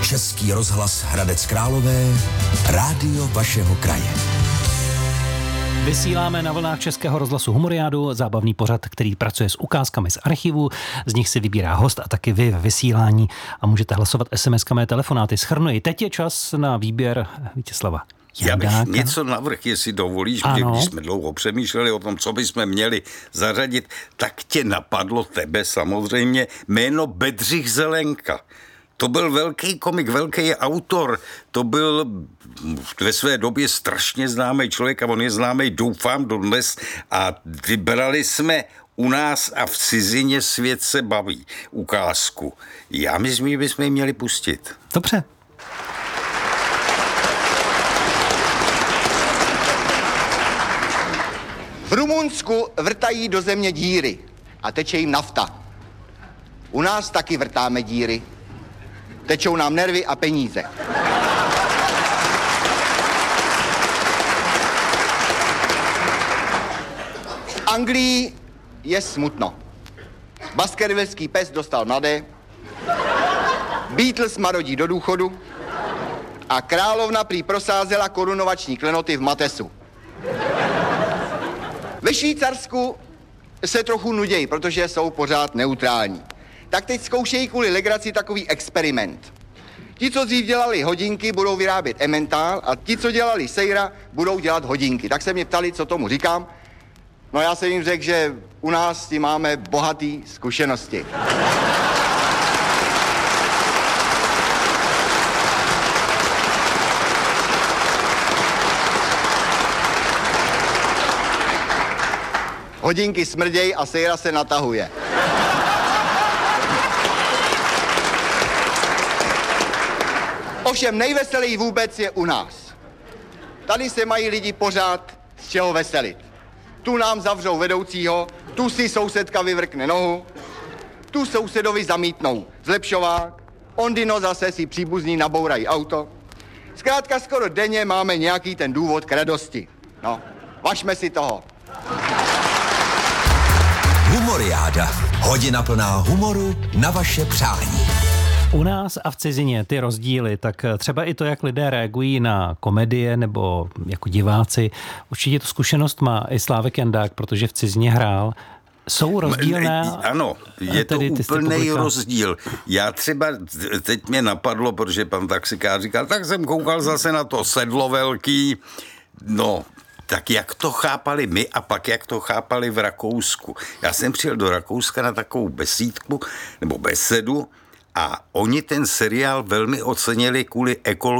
Český rozhlas Hradec Králové, rádio vašeho kraje. Vysíláme na vlnách Českého rozhlasu Humoriádu, zábavný pořad, který pracuje s ukázkami z archivu, z nich si vybírá host a taky vy ve vysílání a můžete hlasovat SMS-kami a telefonáty. Shrnuji, teď je čas na výběr Vítězslava Jandáka. Já bych něco navrch, jestli dovolíš, když jsme dlouho přemýšleli o tom, co bychom měli zařadit, tak tě napadlo tebe samozřejmě jméno Bedřich Zelenka. To byl velký komik, velký autor, to byl ve své době strašně známý člověk a on je známý, doufám, dodnes, a vybrali jsme U nás a v cizině svět se baví ukázku. Já myslím, že bychom ji měli pustit. Dobře. V Rumunsku vrtají do země díry a teče jim nafta. U nás taky vrtáme díry. Tečou nám nervy a peníze. V Anglii je smutno. Baskervilský pes dostal mladé, Beatles marodí do důchodu a královna prý prosázela korunovační klenoty v Matesu. Ve Švýcarsku se trochu nudějí, protože jsou pořád neutrální. Tak teď zkoušejí kvůli legraci takový experiment. Ti, co dřív dělali hodinky, budou vyrábět emmentál a ti, co dělali sejra, budou dělat hodinky. Tak se mě ptali, co tomu říkám. No já jsem jim řekl, že u nás s tím máme bohatý zkušenosti. Hodinky smrděj a sejra se natahuje. Ovšem nejveselý vůbec je u nás. Tady se mají lidi pořád z čeho veselit. Tu nám zavřou vedoucího, tu si sousedka vyvrkne nohu, tu sousedovi zamítnou zlepšovák, ondino zase si příbuzní nabourají auto. Zkrátka skoro denně máme nějaký ten důvod k radosti. No, važme si toho. Humoriáda. Hodina plná humoru na vaše přání. U nás a v cizině ty rozdíly, tak třeba i to, jak lidé reagují na komedie nebo jako diváci. Určitě tu zkušenost má i Slávek Jandák, protože v cizině hrál. Jsou rozdílné? Ano, je to úplný rozdíl. Já třeba, teď mě napadlo, protože pan taxikář říkal, tak jsem koukal zase na to Sedlo velký, no, tak jak to chápali my a pak jak to chápali v Rakousku. Já jsem přijel do Rakouska na takovou besídku, nebo besedu, a oni ten seriál velmi ocenili kvůli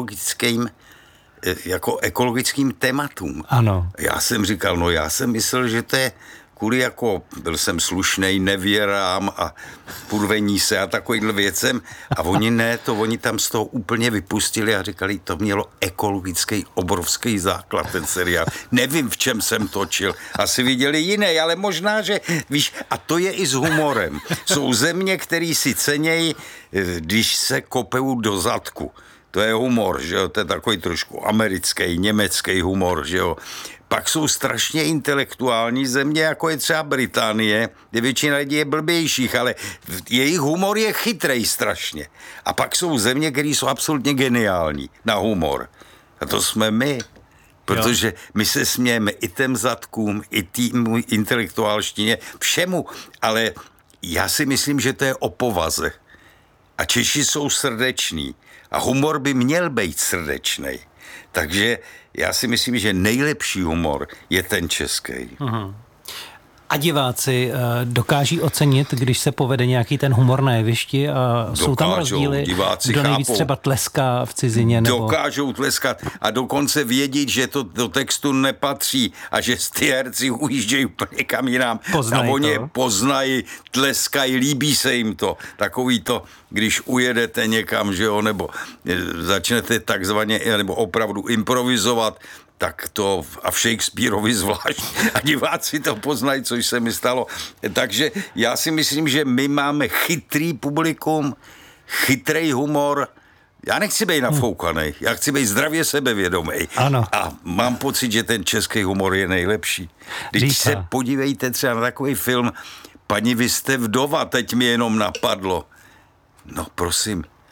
ekologickým tématům. Ano. Já jsem říkal, no já jsem myslel, že to je kvůli byl jsem slušnej, nevěrám a purvení se a takovýhle věcem. A oni ne, oni tam z toho úplně vypustili a říkali, to mělo ekologický obrovský základ, ten seriál. Nevím, v čem jsem točil. Asi viděli jiné, ale možná, že víš, a to je i s humorem. Jsou země, který si cenějí, když se kopou do zadku. To je humor, že jo, to je takový trošku americký, německý humor, že jo. Pak jsou strašně intelektuální země, jako je třeba Británie, kde většina lidí je blbějších, ale jejich humor je chytrej strašně. A pak jsou země, které jsou absolutně geniální na humor. A to jsme my. Protože my se smějeme i těm zadkům, i tým intelektuálštině, všemu. Ale já si myslím, že to je o povaze. A Češi jsou srdeční. A humor by měl být srdečnej. Takže já si myslím, že nejlepší humor je ten český. Aha. A diváci dokáží ocenit, když se povede nějaký ten humor na jevišti a jsou tam rozdíly, kdo nejvíc třeba tleská v cizině? Nebo... Dokážou tleskat a dokonce vědět, že to do textu nepatří a že ty herci ujíždějí úplně kam jinam. A oni poznají, tleskají, líbí se jim to. Takový to, když ujedete někam, že jo, nebo začnete takzvaně, nebo opravdu improvizovat, tak to a v Shakespeareovi zvlášť a diváci to poznají, což se mi stalo. Takže já si myslím, že my máme chytrý publikum, chytrej humor. Já nechci být nafoukanej, já chci být zdravě sebevědomý. Ano. A mám pocit, že ten český humor je nejlepší. Když se podívejte třeba na takový film Paní, vy jste vdova, teď mi jenom napadlo. No prosím,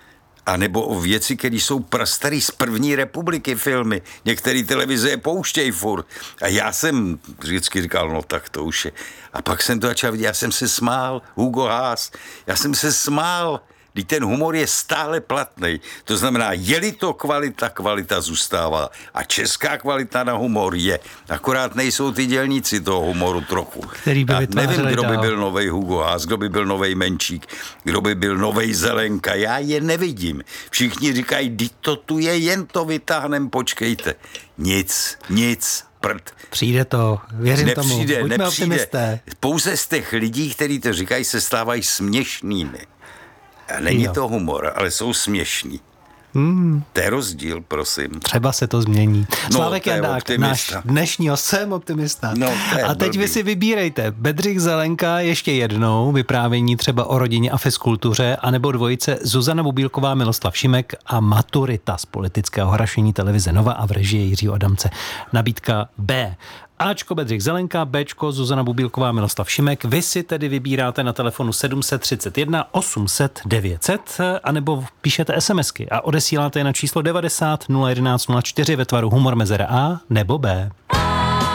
A nebo o věci, které jsou prastarý z první republiky filmy. Některé televize je pouštěj furt. A já jsem vždycky říkal, no tak to už je. A pak jsem to začal vidět, já jsem se smál, Hugo Haas, já jsem se smál. Když ten humor je stále platný. To znamená, je-li to kvalita, kvalita zůstává. A česká kvalita na humor je. Akorát nejsou ty dělníci toho humoru trochu. Který by nevím, kdo dál. by byl novej Hugo Haas, kdo by byl novej Menčík, kdo by byl novej Zelenka. Já je nevidím. Všichni říkají, když to tu je, jen to vytáhnem, počkejte. Nic. Prd. Přijde to, věřím tomu. Nepřijde. Optimisté. Pouze z těch lidí, kteří to říkají, se stávají směšnými. A není to humor, ale jsou směšní. To je rozdíl, prosím. Třeba se to změní. No, Slávek Jandák, náš dnešního, jsem optimista. No, a teď blbý. vy si vybírejte. Bedřich Zelenka ještě jednou, vyprávění třeba o rodině a fizkultuře, anebo dvojice Zuzana Bubílková, Miloslav Šimek a maturita z politického hrašení televize Nova a v režii Jiřího Adamce. Nabídka B. Ačko Bedřich Zelenka, Bčko Zuzana Bubílková, Miloslav Šimek. Vy si tedy vybíráte na telefonu 731 800 900 anebo píšete SMSky a odesíláte je na číslo 90 011 04 ve tvaru humor mezera A nebo B.